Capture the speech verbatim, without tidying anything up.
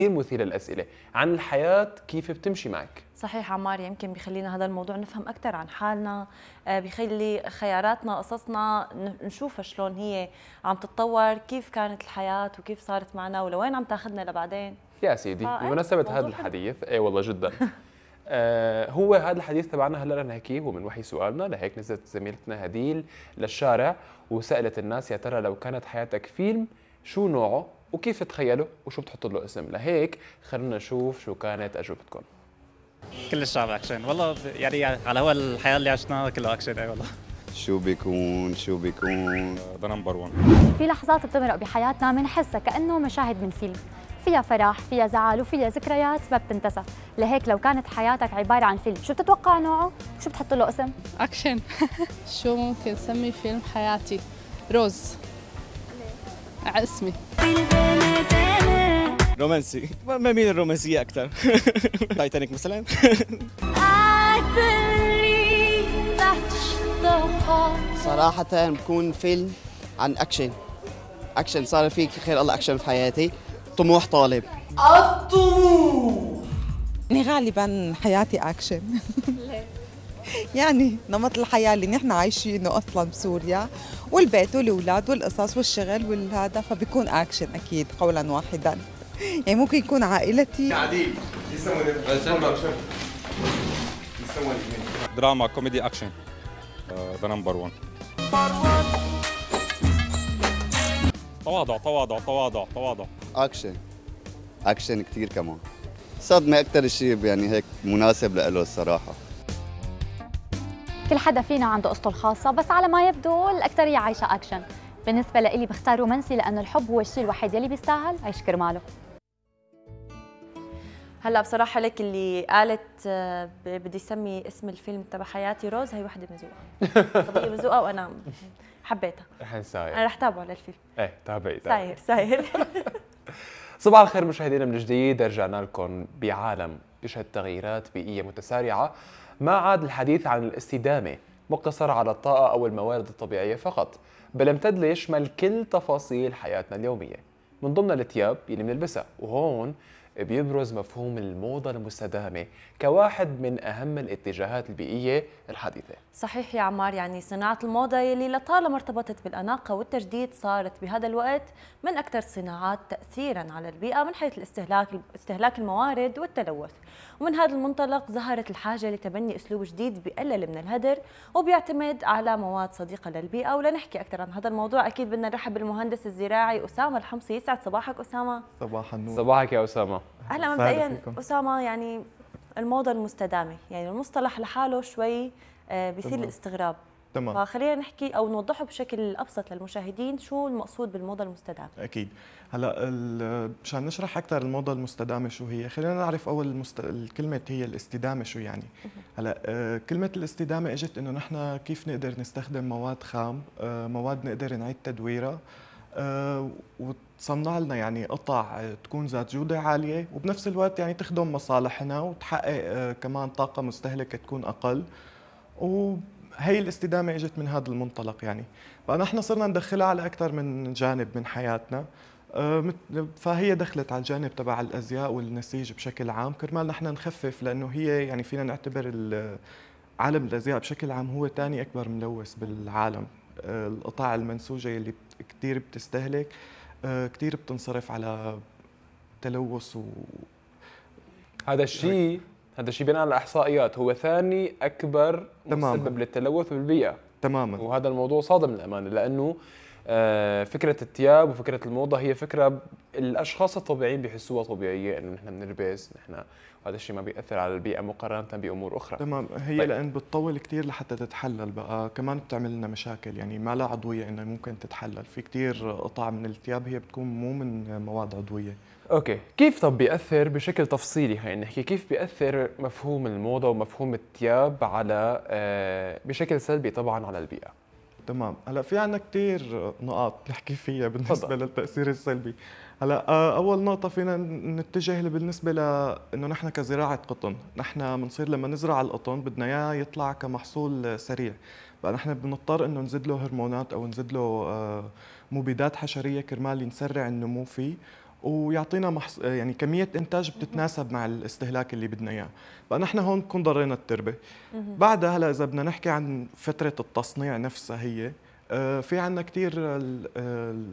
مثير للأسئلة عن الحياة كيف بتمشي معك. صحيح عمار، يمكن بيخلينا هذا الموضوع نفهم أكثر عن حالنا، آه، بيخلي خياراتنا قصصنا نشوفها شلون هي عم تتطور، كيف كانت الحياة وكيف صارت معنا ولوين عم تاخذنا لبعدين. يا سيدي فايه بمناسبة هذا موضوع حلو. الحديث اي والله جدا آه هو هذا الحديث تبعنا هلا رح نحكيه هو من وحي سؤالنا، لهيك نزلت زميلتنا هديل للشارع وسألت الناس يا ترى لو كانت حياتك فيلم شو نوعه وكيف تتخيله وشو بتحط له اسم، لهيك خلونا نشوف شو كانت أجوبتكم. كل الشعب اكشن والله، يعني على هو الحياه اللي عشناها كله اكشن. اي والله. شو بيكون شو بيكون ذا نمبر واحد. في لحظات بتمرق بحياتنا بنحسها كأنه مشاهد من فيلم، فيها فرح، فيها زعل، وفيها ذكريات ما بتنتسى. لهيك لو كانت حياتك عبارة عن فيلم، شو بتتوقع نوعه؟ شو بتحط له اسم؟ أكشن. شو ممكن سمي فيلم حياتي؟ روز. على اسمي. رومانسي، بميل الرومانسية أكثر. تايتانيك مثلا. صراحة بكون فيلم عن أكشن. أكشن صار فيك خير الله أكشن في حياتي. طموح طالب. الطموح. يعني غالبا حياتي أكشن. يعني نمط الحياة اللي نحن عايشينه أصلا بسوريا، والبيت والأولاد والقصص والشغل والهذا، فبيكون أكشن أكيد قولا واحدا. يعني ممكن يكون عائلتي. عديل دراما كوميدي اكشن. ذا نمبر واحد. تواضع تواضع تواضع تواضع. اكشن اكشن كثير كمان. صدمة أكثر شيء يعني هيك مناسب له الصراحة. كل حدا فينا عنده قصته الخاصة، بس على ما يبدو الأكثرية عايشة أكشن. بالنسبة لإلي بختار رومانسي، لأنه الحب هو الشيء الوحيد يلي بيستاهل عيش كرماله. هلا بصراحة لك اللي قالت آه، بدي سمي اسم الفيلم تبع حياتي روز، هي وحدة مزوقة. صبية مزوقة وأنا حبيتها. رح ساير. أنا رح تابعه للفيلم. ايه تابعي ساير ساير. صباح الخير مشاهدينا من جديد، رجعنا لكم بعالم يشهد تغييرات بيئية متسارعة، ما عاد الحديث عن الاستدامة مقتصر على الطاقة أو الموارد الطبيعية فقط، بل امتد ليشمل كل تفاصيل حياتنا اليومية، من ضمن الثياب اللي بنلبسها. وهون بيبرز مفهوم الموضة المستدامة كواحد من أهم الاتجاهات البيئية الحديثة. صحيح يا عمار، يعني صناعة الموضة يلي لطالما ارتبطت بالأناقة والتجديد صارت بهذا الوقت من أكثر الصناعات تأثيراً على البيئة من حيث الاستهلاك استهلاك الموارد والتلوث. ومن هذا المنطلق ظهرت الحاجة لتبني أسلوب جديد بيقلل من الهدر وبيعتمد على مواد صديقة للبيئة. ولنحكي أكثر عن هذا الموضوع أكيد بدنا نرحب بالمهندس الزراعي أسامة الحمصي. يسعد صباحك أسامة. صباح النور. صباحك يا أسامة. أهلا مبدئياً أسامة، يعني الموضة المستدامة يعني المصطلح لحاله شوي بيثير الاستغراب. تمام. فخلينا نحكي او نوضحه بشكل ابسط للمشاهدين شو المقصود بالموضه المستدامه. اكيد. هلا مشان نشرح اكثر الموضه المستدامه شو هي، خلينا نعرف اول المست... الكلمه هي الاستدامه شو يعني. هلا كلمه الاستدامه اجت انه نحن كيف نقدر نستخدم مواد خام، مواد نقدر نعيد تدويرها وتصنع لنا يعني قطع تكون ذات جوده عاليه وبنفس الوقت يعني تخدم مصالحنا وتحقق كمان طاقه مستهلكه تكون اقل. و هي الاستدامة اجت من هذا المنطلق يعني، فنحن صرنا ندخلها على أكثر من جانب من حياتنا. فهي دخلت على الجانب تبع الأزياء والنسيج بشكل عام كرمال نحن نخفف، لأنه هي يعني فينا نعتبر عالم الأزياء بشكل عام هو ثاني أكبر ملوث بالعالم. القطع المنسوجة اللي كثير بتستهلك كثير بتنصرف على تلوث و هذا الشيء هذا الشيء بناء على الاحصائيات هو ثاني اكبر مسبب للتلوث بالبيئه. تماما. وهذا الموضوع صادم للامانه، لانه فكره الثياب وفكره الموضه هي فكره الاشخاص الطبيعيين بيحسوها طبيعيه، انه نحن بنلبس نحن، وهذا الشيء ما بيأثر على البيئه مقارنه بامور اخرى. تمام. هي طيب. لان بتطول كثير لحتى تتحلل، بقى كمان بتعمل لنا مشاكل يعني ما لها عضويه انه ممكن تتحلل. في كثير قطع من الثياب هي بتكون مو من مواد عضويه. اوكي، كيف طب بيأثر بشكل تفصيلي، خلينا نحكي كيف بيأثر مفهوم الموضة ومفهوم الثياب على بشكل سلبي طبعا على البيئة؟ تمام. هلا في عندنا كثير نقاط نحكي فيها بالنسبة فضل. للتأثير السلبي. هلا أول نقطة فينا نتجه بالنسبة لأنه نحن كزراعة قطن، نحن بنصير لما نزرع القطن بدنا إياه يطلع كمحصول سريع، بقى نحن بنضطر إنه نزيد له هرمونات أو نزيد له مبيدات حشرية كرمال نسرع النمو فيه. ويعطينا محص... يعني كميه انتاج بتتناسب مع الاستهلاك اللي بدنا اياه. فنحن هون بنكون ضرينا التربه. بعدها هلا اذا بدنا نحكي عن فتره التصنيع نفسها، هي في عندنا كثير